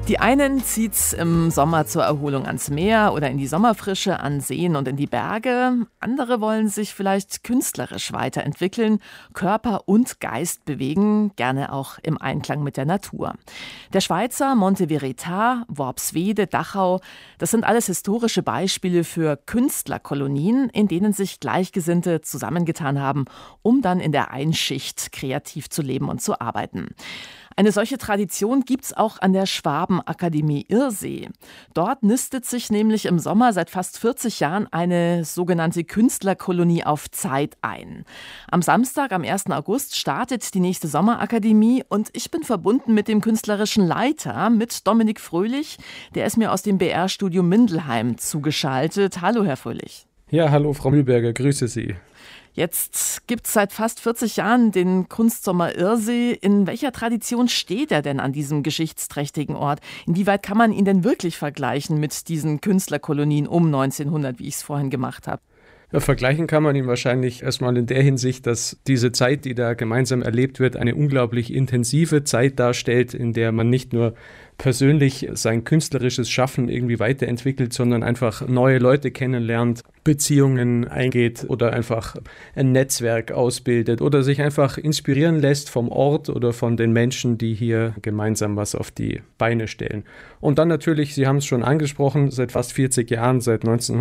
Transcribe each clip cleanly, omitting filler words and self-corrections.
Die einen zieht's im Sommer zur Erholung ans Meer oder in die Sommerfrische, an Seen und in die Berge. Andere wollen sich vielleicht künstlerisch weiterentwickeln, Körper und Geist bewegen, gerne auch im Einklang mit der Natur. Der Schweizer Monte Verita, Worpswede, Dachau, das sind alles historische Beispiele für Künstlerkolonien, in denen sich Gleichgesinnte zusammengetan haben, um dann in der Einschicht kreativ zu leben und zu arbeiten. Eine solche Tradition gibt's auch an der Schwabenakademie Irsee. Dort nistet sich nämlich im Sommer seit fast 40 Jahren eine sogenannte Künstlerkolonie auf Zeit ein. Am Samstag, am 1. August, startet die nächste Sommerakademie und ich bin verbunden mit dem künstlerischen Leiter, mit Dominik Fröhlich. Der ist mir aus dem BR-Studio Mindelheim zugeschaltet. Hallo, Herr Fröhlich. Ja, hallo, Frau Mühlberger, grüße Sie. Jetzt gibt es seit fast 40 Jahren den Kunstsommer Irsee. In welcher Tradition steht er denn an diesem geschichtsträchtigen Ort? Inwieweit kann man ihn denn wirklich vergleichen mit diesen Künstlerkolonien um 1900, wie ich es vorhin gemacht habe? Ja, vergleichen kann man ihn wahrscheinlich erstmal in der Hinsicht, dass diese Zeit, die da gemeinsam erlebt wird, eine unglaublich intensive Zeit darstellt, in der man nicht nur persönlich sein künstlerisches Schaffen irgendwie weiterentwickelt, sondern einfach neue Leute kennenlernt, Beziehungen eingeht oder einfach ein Netzwerk ausbildet oder sich einfach inspirieren lässt vom Ort oder von den Menschen, die hier gemeinsam was auf die Beine stellen. Und dann natürlich, Sie haben es schon angesprochen, seit fast 40 Jahren, seit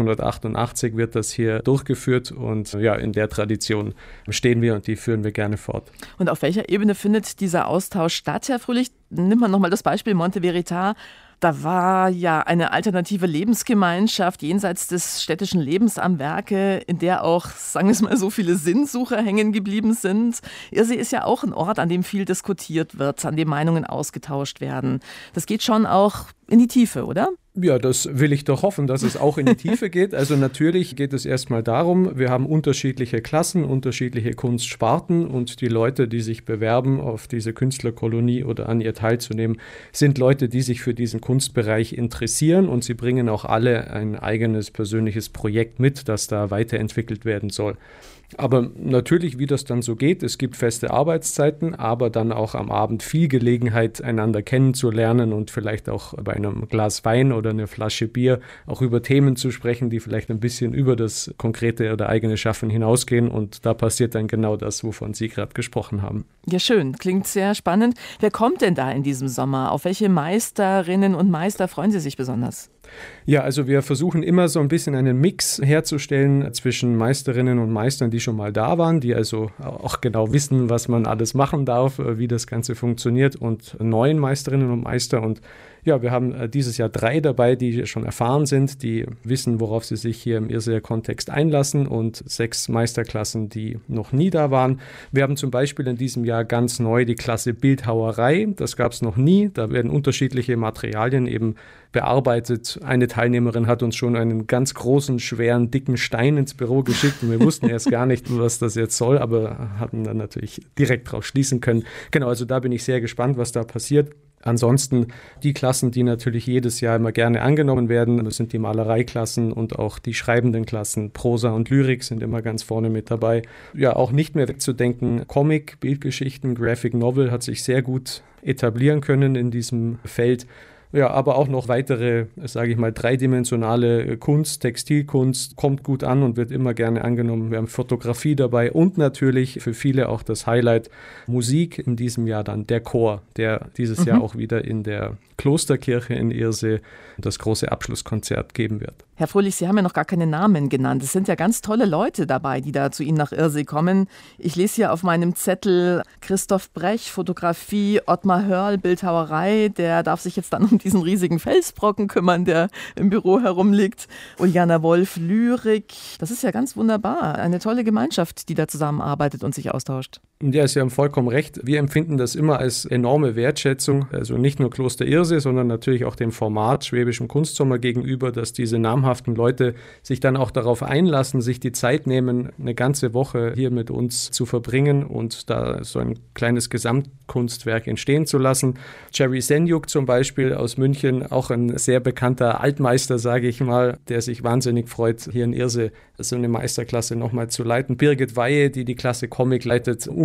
1988 wird das hier durchgeführt und ja, in der Tradition stehen wir und die führen wir gerne fort. Und auf welcher Ebene findet dieser Austausch statt, Herr Fröhlich? Nimmt man nochmal das Beispiel Monte Verita. Da war ja eine alternative Lebensgemeinschaft jenseits des städtischen Lebens am Werke, in der auch, sagen wir es mal, so viele Sinnsucher hängen geblieben sind. Irsee ist ja auch ein Ort, an dem viel diskutiert wird, an dem Meinungen ausgetauscht werden. Das geht schon auch in die Tiefe, oder? Ja, das will ich doch hoffen, dass es auch in die Tiefe geht. Also natürlich geht es erstmal darum, wir haben unterschiedliche Klassen, unterschiedliche Kunstsparten und die Leute, die sich bewerben, auf diese Künstlerkolonie oder an ihr teilzunehmen, sind Leute, die sich für diesen Kunstbereich interessieren und sie bringen auch alle ein eigenes persönliches Projekt mit, das da weiterentwickelt werden soll. Aber natürlich, wie das dann so geht, es gibt feste Arbeitszeiten, aber dann auch am Abend viel Gelegenheit, einander kennenzulernen und vielleicht auch bei einem Glas Wein oder einer Flasche Bier auch über Themen zu sprechen, die vielleicht ein bisschen über das konkrete oder eigene Schaffen hinausgehen. Und da passiert dann genau das, wovon Sie gerade gesprochen haben. Ja, schön. Klingt sehr spannend. Wer kommt denn da in diesem Sommer? Auf welche Meisterinnen und Meister freuen Sie sich besonders? Ja, also wir versuchen immer so ein bisschen einen Mix herzustellen zwischen Meisterinnen und Meistern, die schon mal da waren, die also auch genau wissen, was man alles machen darf, wie das Ganze funktioniert und neuen Meisterinnen und Meister. Und ja, wir haben dieses Jahr 3 dabei, die schon erfahren sind, die wissen, worauf sie sich hier im Irrseer Kontext einlassen und 6 Meisterklassen, die noch nie da waren. Wir haben zum Beispiel in diesem Jahr ganz neu die Klasse Bildhauerei. Das gab es noch nie. Da werden unterschiedliche Materialien eben bearbeitet. Eine Teilnehmerin hat uns schon einen ganz großen, schweren, dicken Stein ins Büro geschickt und wir wussten erst gar nicht, was das jetzt soll, aber hatten dann natürlich direkt drauf schließen können. Genau, also da bin ich sehr gespannt, was da passiert. Ansonsten die Klassen, die natürlich jedes Jahr immer gerne angenommen werden, das sind die Malereiklassen und auch die schreibenden Klassen. Prosa und Lyrik sind immer ganz vorne mit dabei. Ja, auch nicht mehr wegzudenken, Comic, Bildgeschichten, Graphic Novel hat sich sehr gut etablieren können in diesem Feld. Ja, aber auch noch weitere, sage ich mal, dreidimensionale Kunst, Textilkunst kommt gut an und wird immer gerne angenommen. Wir haben Fotografie dabei und natürlich für viele auch das Highlight Musik, in diesem Jahr dann der Chor, der dieses Jahr auch wieder in der Klosterkirche in Irsee das große Abschlusskonzert geben wird. Herr Fröhlich, Sie haben ja noch gar keine Namen genannt. Es sind ja ganz tolle Leute dabei, die da zu Ihnen nach Irsee kommen. Ich lese hier auf meinem Zettel Christoph Brech, Fotografie, Ottmar Hörl, Bildhauerei. Der darf sich jetzt dann um diesen riesigen Felsbrocken kümmern, der im Büro herumliegt. Uljana Wolf, Lyrik. Das ist ja ganz wunderbar. Eine tolle Gemeinschaft, die da zusammenarbeitet und sich austauscht. Ja, Sie haben vollkommen recht. Wir empfinden das immer als enorme Wertschätzung, also nicht nur Kloster Irsee, sondern natürlich auch dem Format Schwäbischem Kunstsommer gegenüber, dass diese namhaften Leute sich dann auch darauf einlassen, sich die Zeit nehmen, eine ganze Woche hier mit uns zu verbringen und da so ein kleines Gesamtkunstwerk entstehen zu lassen. Jerry Senjuk zum Beispiel aus München, auch ein sehr bekannter Altmeister, sage ich mal, der sich wahnsinnig freut, hier in Irsee so eine Meisterklasse nochmal zu leiten. Birgit Weihe, die die Klasse Comic leitet,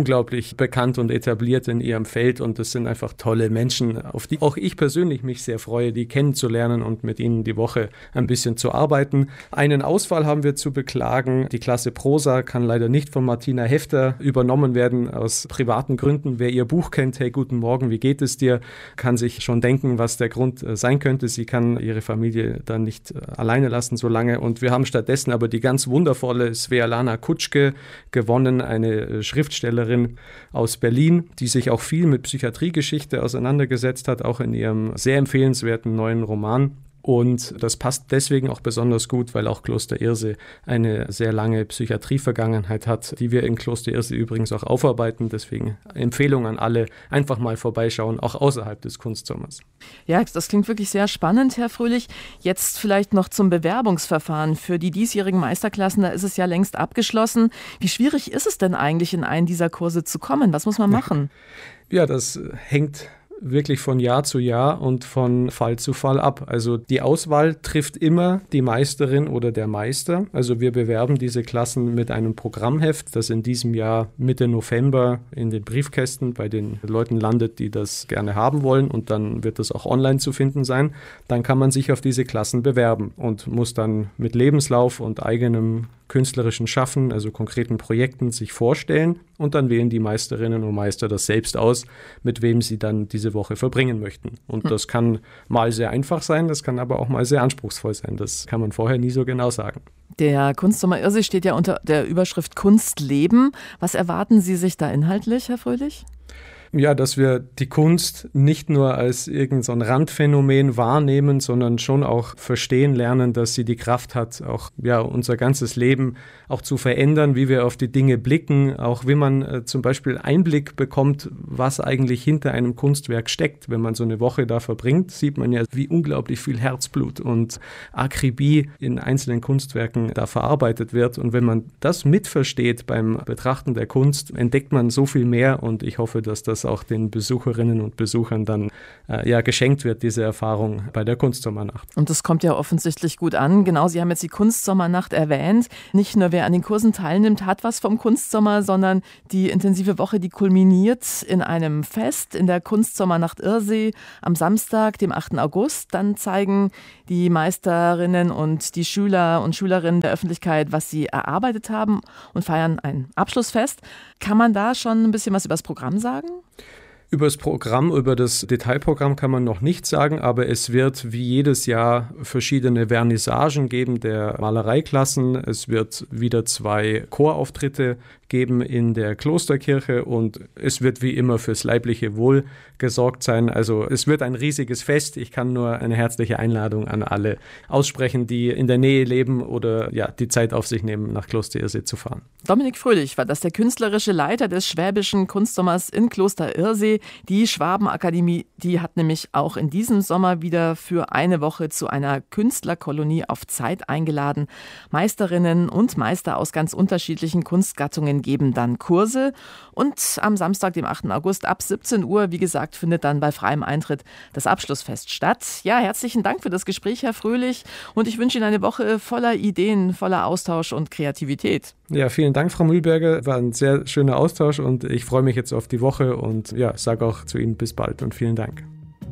unglaublich bekannt und etabliert in ihrem Feld und das sind einfach tolle Menschen, auf die auch ich persönlich mich sehr freue, die kennenzulernen und mit ihnen die Woche ein bisschen zu arbeiten. Einen Ausfall haben wir zu beklagen. Die Klasse Prosa kann leider nicht von Martina Hefter übernommen werden aus privaten Gründen. Wer ihr Buch kennt, Hey, guten Morgen, wie geht es dir, kann sich schon denken, was der Grund sein könnte. Sie kann ihre Familie dann nicht alleine lassen so lange und wir haben stattdessen aber die ganz wundervolle Svetlana Kutschke gewonnen, eine Schriftstellerin aus Berlin, die sich auch viel mit Psychiatriegeschichte auseinandergesetzt hat, auch in ihrem sehr empfehlenswerten neuen Roman. Und das passt deswegen auch besonders gut, weil auch Kloster Irsee eine sehr lange Psychiatrievergangenheit hat, die wir in Kloster Irsee übrigens auch aufarbeiten. Deswegen Empfehlung an alle, einfach mal vorbeischauen, auch außerhalb des Kunstsommers. Ja, das klingt wirklich sehr spannend, Herr Fröhlich. Jetzt vielleicht noch zum Bewerbungsverfahren. Für die diesjährigen Meisterklassen, da ist es ja längst abgeschlossen. Wie schwierig ist es denn eigentlich, in einen dieser Kurse zu kommen? Was muss man machen? Ja, das hängt wirklich von Jahr zu Jahr und von Fall zu Fall ab. Also die Auswahl trifft immer die Meisterin oder der Meister. Also wir bewerben diese Klassen mit einem Programmheft, das in diesem Jahr Mitte November in den Briefkästen bei den Leuten landet, die das gerne haben wollen und dann wird das auch online zu finden sein. Dann kann man sich auf diese Klassen bewerben und muss dann mit Lebenslauf und eigenem künstlerischen Schaffen, also konkreten Projekten, sich vorstellen und dann wählen die Meisterinnen und Meister das selbst aus, mit wem sie dann diese Woche verbringen möchten. Und das kann mal sehr einfach sein, das kann aber auch mal sehr anspruchsvoll sein. Das kann man vorher nie so genau sagen. Der Kunstsommer Irsee steht ja unter der Überschrift Kunst leben. Was erwarten Sie sich da inhaltlich, Herr Fröhlich? Ja, dass wir die Kunst nicht nur als irgend so ein Randphänomen wahrnehmen, sondern schon auch verstehen lernen, dass sie die Kraft hat, auch unser ganzes Leben auch zu verändern, wie wir auf die Dinge blicken, auch wie man zum Beispiel Einblick bekommt, was eigentlich hinter einem Kunstwerk steckt. Wenn man so eine Woche da verbringt, sieht man ja, wie unglaublich viel Herzblut und Akribie in einzelnen Kunstwerken da verarbeitet wird. Und wenn man das mitversteht beim Betrachten der Kunst, entdeckt man so viel mehr und ich hoffe, dass das auch den Besucherinnen und Besuchern dann geschenkt wird, diese Erfahrung bei der Kunstsommernacht. Und das kommt ja offensichtlich gut an. Genau, Sie haben jetzt die Kunstsommernacht erwähnt. Nicht nur wer an den Kursen teilnimmt, hat was vom Kunstsommer, sondern die intensive Woche, die kulminiert in einem Fest in der Kunstsommernacht Irsee am Samstag, dem 8. August. Dann zeigen die Meisterinnen und die Schüler und Schülerinnen der Öffentlichkeit, was sie erarbeitet haben und feiern ein Abschlussfest. Kann man da schon ein bisschen was über das Programm sagen? Über das Programm, über das Detailprogramm kann man noch nichts sagen, aber es wird wie jedes Jahr verschiedene Vernissagen geben der Malereiklassen. Es wird wieder 2 Chorauftritte geben in der Klosterkirche und es wird wie immer fürs leibliche Wohl gesorgt sein. Also es wird ein riesiges Fest. Ich kann nur eine herzliche Einladung an alle aussprechen, die in der Nähe leben oder die Zeit auf sich nehmen, nach Kloster Irsee zu fahren. Dominik Fröhlich war das, der künstlerische Leiter des Schwäbischen Kunstsommers in Kloster Irsee. Die Schwabenakademie, die hat nämlich auch in diesem Sommer wieder für eine Woche zu einer Künstlerkolonie auf Zeit eingeladen. Meisterinnen und Meister aus ganz unterschiedlichen Kunstgattungen geben dann Kurse. Und am Samstag, dem 8. August ab 17 Uhr, wie gesagt, findet dann bei freiem Eintritt das Abschlussfest statt. Ja, herzlichen Dank für das Gespräch, Herr Fröhlich. Und ich wünsche Ihnen eine Woche voller Ideen, voller Austausch und Kreativität. Ja, vielen Dank, Frau Mühlberger. War ein sehr schöner Austausch und ich freue mich jetzt auf die Woche und sage auch zu Ihnen bis bald und vielen Dank.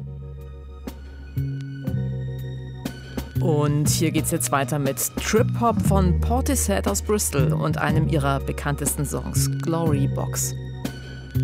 Und hier geht's jetzt weiter mit Trip Hop von Portishead aus Bristol und einem ihrer bekanntesten Songs, Glory Box.